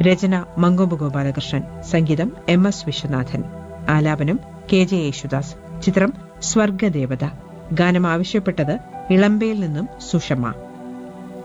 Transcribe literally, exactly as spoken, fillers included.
രചന മങ്കൊമ്പ് ഗോപാലകൃഷ്ണൻ, സംഗീതം M S Viswanathan, ആലാപനം K J Yesudas. ചിത്രം സ്വർഗദേവത. ഗാനം ആവശ്യപ്പെട്ടത് ഇളമ്പയിൽ നിന്നും സുഷമ.